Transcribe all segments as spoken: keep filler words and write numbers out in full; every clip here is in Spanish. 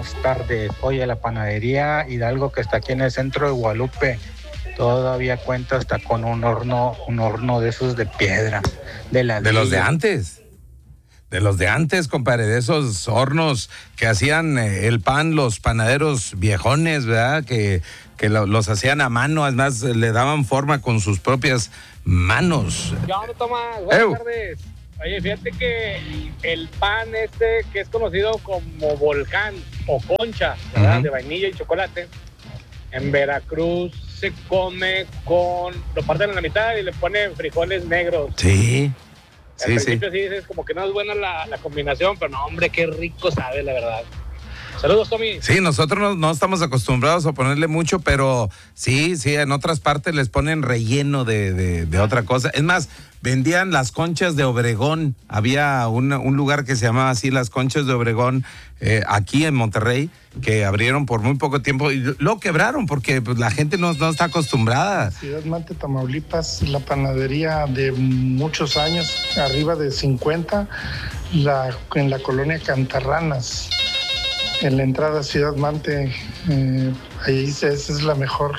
buenas tardes. Oye, la panadería Hidalgo que está aquí en el centro de Guadalupe todavía cuenta hasta con un horno, un horno de esos de piedra, de la de los de antes. De los de antes, compadre, de esos hornos que hacían eh, el pan los panaderos viejones, ¿verdad? Que, que lo, los hacían a mano, además le daban forma con sus propias manos. ¿Qué onda, Tomás? Buenas Ew. tardes. Oye, fíjate que el pan este que es conocido como volcán o concha, ¿verdad? Uh-huh. De vainilla y chocolate, en Veracruz se come con, lo parten en la mitad y le ponen frijoles negros. Sí. Al Sí, principio sí. sí dices como que no es buena la, la combinación, pero no, hombre, qué rico sabe, la verdad. Saludos, Tommy. Sí, nosotros no, no estamos acostumbrados a ponerle mucho, pero sí, sí, en otras partes les ponen relleno de, de, de otra cosa. Es más, vendían las conchas de Obregón. Había una, un lugar que se llamaba así, las conchas de Obregón, eh, aquí en Monterrey, que abrieron por muy poco tiempo y lo quebraron porque pues, la gente no, no está acostumbrada. Ciudad Mante, Tamaulipas, la panadería de muchos años, arriba de cincuenta, la, en la colonia Cantarranas. En la entrada a Ciudad Mante, eh, ahí esa es la mejor.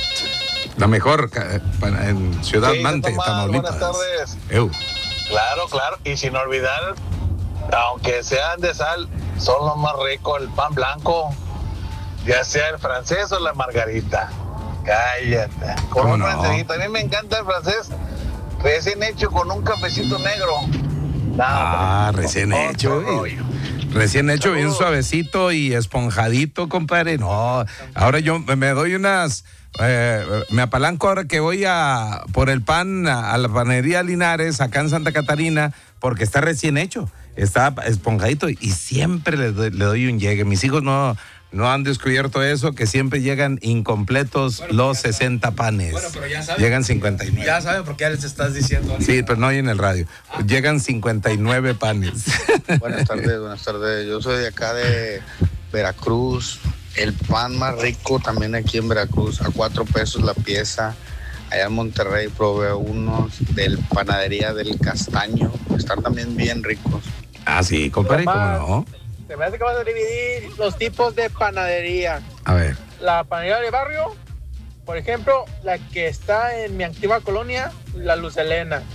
La mejor eh, en Ciudad sí, Mante, Tomás, Tamaulipas. Buenas tardes. Eu. Claro, claro. Y sin olvidar, aunque sean de sal, son los más ricos, el pan blanco, ya sea el francés o la margarita. Cállate. Con un no? francesito. A mí me encanta el francés recién hecho con un cafecito negro. No, ah, hombre, recién no, hecho. Rollo. Recién hecho, Saludos. Bien suavecito y esponjadito, compadre. No, ahora yo me doy unas, eh, me apalanco ahora que voy a por el pan a, a la panadería Linares, acá en Santa Catarina, porque está recién hecho, está esponjadito y siempre le doy, le doy un llegue. Mis hijos no, no han descubierto eso, que siempre llegan incompletos bueno, los sesenta sabe. Panes. Bueno, pero ya saben. Llegan cincuenta y nueve. Ya saben por qué les estás diciendo. Sí, pero no hay en el radio. Ah. Llegan cincuenta y nueve panes. Buenas tardes, buenas tardes. Yo soy de acá de Veracruz. El pan más rico también aquí en Veracruz, a cuatro pesos la pieza. Allá en Monterrey probé unos del Panadería del Castaño. Están también bien ricos. Ah, sí, compadre, ¿cómo no? Se me hace que vas a dividir los tipos de panadería. A ver. La panadería de barrio, por ejemplo, la que está en mi antigua colonia, la Luz Helena.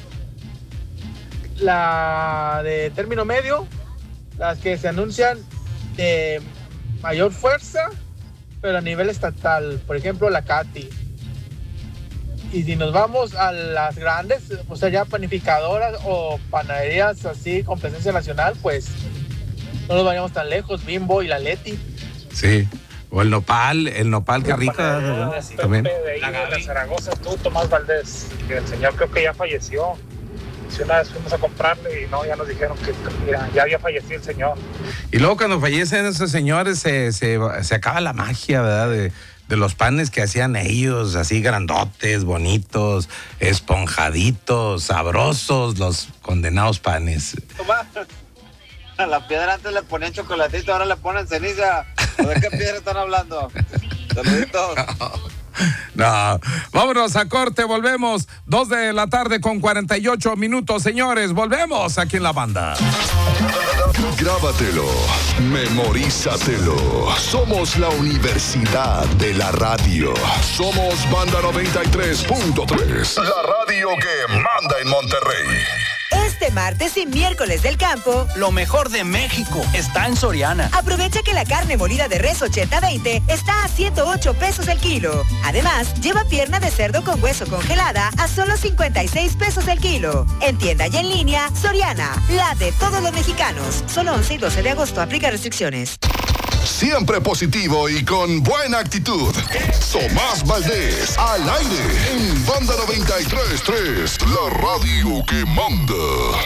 La de término medio, las que se anuncian de mayor fuerza, pero a nivel estatal. Por ejemplo, la Katy. Y si nos vamos a las grandes, o sea, ya panificadoras o panaderías así con presencia nacional, pues no nos vayamos tan lejos, Bimbo y la Leti. Sí, o el nopal, el nopal, qué rico. Sí, también. De ahí, de la Zaragoza, tú, Tomás Valdés, que el señor creo que ya falleció. Si una vez fuimos a comprarle y no, ya nos dijeron que ya, ya había fallecido el señor. Y luego cuando fallecen esos señores se, se, se acaba la magia, ¿verdad? De, de los panes que hacían ellos, así grandotes, bonitos, esponjaditos, sabrosos, los condenados panes. Tomás. A la piedra antes le ponían chocolatito, ahora le ponen ceniza. ¿De qué piedra están hablando? Saluditos. No, vámonos a corte, volvemos. Dos de la tarde con cuarenta y ocho minutos, señores. Volvemos aquí en La Banda. Grábatelo, memorízatelo. Somos la Universidad de la Radio. Somos Banda noventa y tres punto tres. La radio que manda en Monterrey. Este martes y miércoles del campo, lo mejor de México está en Soriana. Aprovecha que la carne molida de res ochenta veinte está a ciento ocho pesos el kilo. Además, lleva pierna de cerdo con hueso congelada a solo cincuenta y seis pesos el kilo. En tienda y en línea, Soriana, la de todos los mexicanos. Solo once y doce de agosto, aplica restricciones. Siempre positivo y con buena actitud. Tomás Valdés, al aire, en Banda noventa y tres punto tres, la radio que manda.